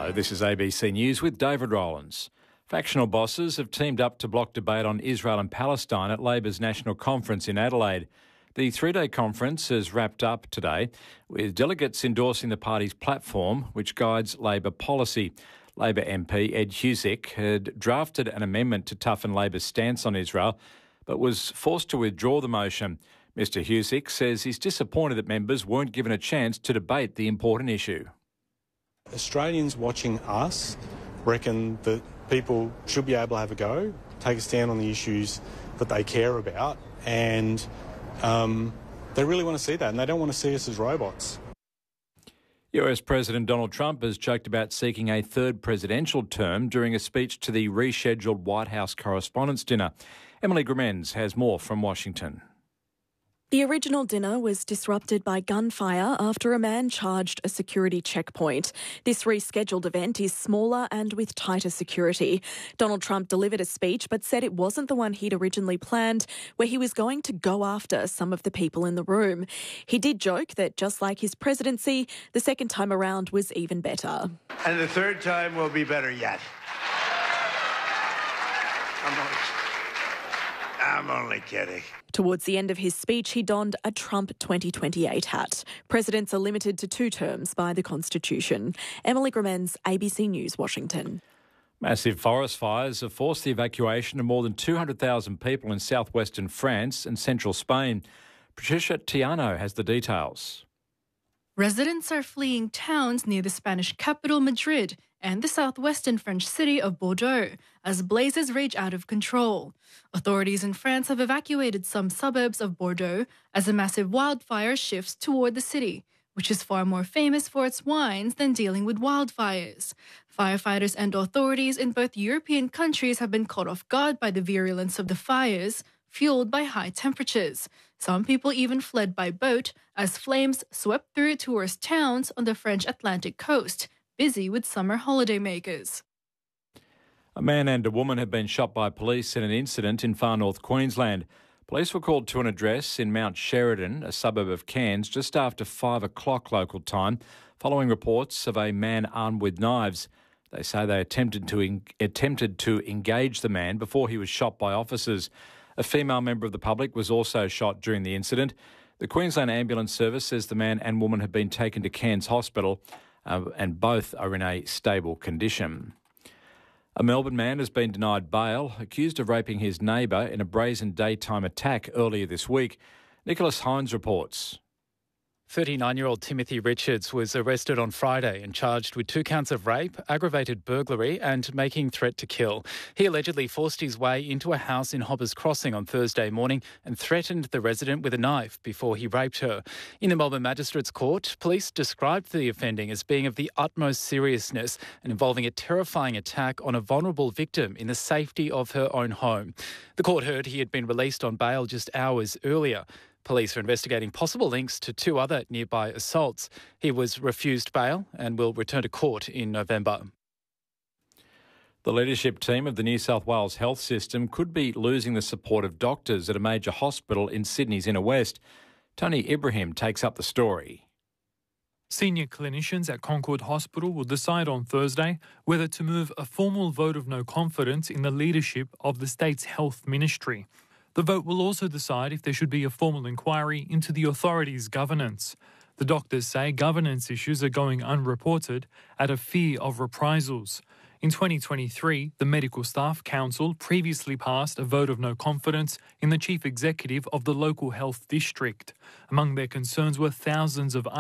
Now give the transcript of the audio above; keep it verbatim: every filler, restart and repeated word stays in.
Hello, this is A B C News with David Rowlands. Factional bosses have teamed up to block debate on Israel and Palestine at Labor's National Conference in Adelaide. The three-day conference has wrapped up today with delegates endorsing the party's platform, which guides Labor policy. Labor M P Ed Husic had drafted an amendment to toughen Labor's stance on Israel, but was forced to withdraw the motion. Mr Husic says he's disappointed that members weren't given a chance to debate the important issue. Australians watching us reckon that people should be able to have a go, take a stand on the issues that they care about, and um, they really want to see that, and they don't want to see us as robots. U S President Donald Trump has joked about seeking a third presidential term during a speech to the rescheduled White House Correspondents' Dinner. Emily Grimenz has more from Washington. The original dinner was disrupted by gunfire after a man charged a security checkpoint. This rescheduled event is smaller and with tighter security. Donald Trump delivered a speech but said it wasn't the one he'd originally planned, where he was going to go after some of the people in the room. He did joke that just like his presidency, the second time around was even better. And the third time will be better yet. I'm only, I'm only kidding. Towards the end of his speech, he donned a Trump twenty twenty-eight hat. Presidents are limited to two terms by the Constitution. Emily Grimenz, A B C News, Washington. Massive forest fires have forced the evacuation of more than two hundred thousand people in southwestern France and central Spain. Patricia Tiano has the details. Residents are fleeing towns near the Spanish capital, Madrid, and the southwestern French city of Bordeaux as blazes rage out of control. Authorities in France have evacuated some suburbs of Bordeaux as a massive wildfire shifts toward the city, which is far more famous for its wines than dealing with wildfires. Firefighters and authorities in both European countries have been caught off guard by the virulence of the fires, fueled by high temperatures. Some people even fled by boat as flames swept through tourist towns on the French Atlantic coast, busy with summer holidaymakers. A man and a woman have been shot by police in an incident in far north Queensland. Police were called to an address in Mount Sheridan, a suburb of Cairns, just after five o'clock local time, following reports of a man armed with knives. They say they attempted to en- attempted to engage the man before he was shot by officers. A female member of the public was also shot during the incident. The Queensland Ambulance Service says the man and woman have been taken to Cairns Hospital uh, and both are in a stable condition. A Melbourne man has been denied bail, accused of raping his neighbour in a brazen daytime attack earlier this week. Nicholas Hines reports. thirty-nine-year-old Timothy Richards was arrested on Friday and charged with two counts of rape, aggravated burglary and making threat to kill. He allegedly forced his way into a house in Hoppers Crossing on Thursday morning and threatened the resident with a knife before he raped her. In the Melbourne Magistrates Court, police described the offending as being of the utmost seriousness and involving a terrifying attack on a vulnerable victim in the safety of her own home. The court heard he had been released on bail just hours earlier. Police are investigating possible links to two other nearby assaults. He was refused bail and will return to court in November. The leadership team of the New South Wales health system could be losing the support of doctors at a major hospital in Sydney's inner west. Tony Ibrahim takes up the story. Senior clinicians at Concord Hospital will decide on Thursday whether to move a formal vote of no confidence in the leadership of the state's health ministry. The vote will also decide if there should be a formal inquiry into the authority's governance. The doctors say governance issues are going unreported out of fear of reprisals. In twenty twenty-three, the Medical Staff Council previously passed a vote of no confidence in the chief executive of the local health district. Among their concerns were thousands of